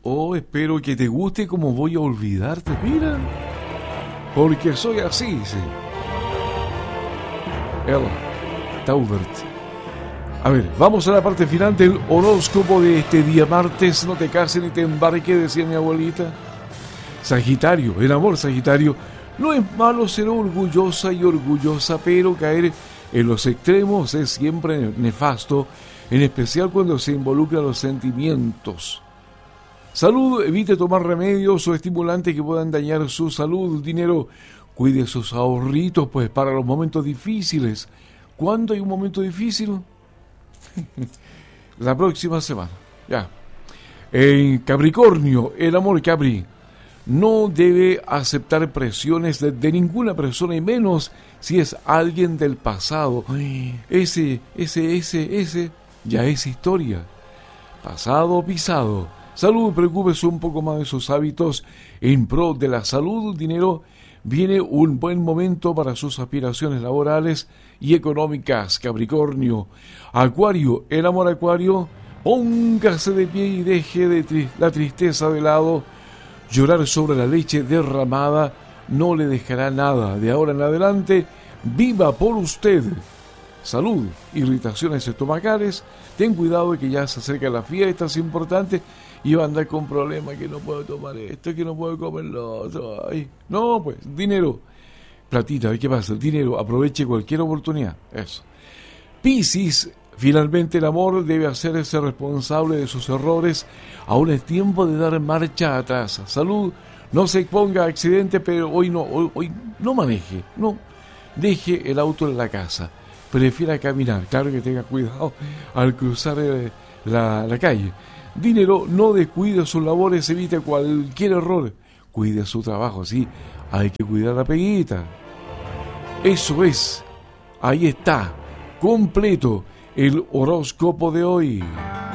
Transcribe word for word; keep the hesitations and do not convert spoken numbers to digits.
Oh, espero que te guste como voy a olvidarte, mira. Porque soy así, sí. El Taubert. A ver, vamos a la parte final del horóscopo de este día martes. No te cases ni te embarques, decía mi abuelita. Sagitario, el amor Sagitario. No es malo ser orgullosa y orgullosa, pero caer en los extremos es siempre nefasto, en especial cuando se involucran los sentimientos. Salud, evite tomar remedios o estimulantes que puedan dañar su salud. Dinero, cuide sus ahorritos, pues para los momentos difíciles. ¿Cuándo hay un momento difícil? La próxima semana, ya. En Capricornio, el amor Capri. No debe aceptar presiones de, de ninguna persona, y menos si es alguien del pasado. Ese, ese, ese, ese, ya es historia. Pasado pisado. Salud, preocúpese un poco más de sus hábitos en pro de la salud. Dinero, viene un buen momento para sus aspiraciones laborales y económicas, Capricornio. Acuario, el amor Acuario, póngase de pie y deje de tri- la tristeza de lado. Llorar sobre la leche derramada no le dejará nada. De ahora en adelante, viva por usted. Salud, irritaciones estomacales. Ten cuidado de que ya se acerca la fiesta, es importante. Y va a andar con problemas, que no puedo tomar esto, que no puedo comer lo otro. Ay, no, pues, dinero. Platita, ¿qué pasa? Dinero, aproveche cualquier oportunidad. Eso. Piscis. Finalmente el amor debe hacerse responsable de sus errores. Aún es tiempo de dar marcha atrás. Salud, no se exponga a accidentes, pero hoy no, hoy, hoy no maneje, no. Deje el auto en la casa. Prefiera caminar. Claro que tenga cuidado al cruzar eh, la, la calle. Dinero, no descuide sus labores, evite cualquier error. Cuide su trabajo, sí. Hay que cuidar la peguita. Eso es. Ahí está. Completo el horóscopo de hoy.